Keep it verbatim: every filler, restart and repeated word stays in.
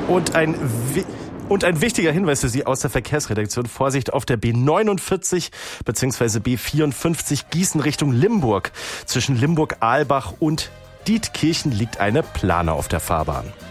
Und ein wi- Und ein wichtiger Hinweis für Sie aus der Verkehrsredaktion. Vorsicht auf der B neunundvierzig bzw. B vierundfünfzig Gießen Richtung Limburg. Zwischen Limburg-Ahlbach und Dietkirchen liegt eine Plane auf der Fahrbahn.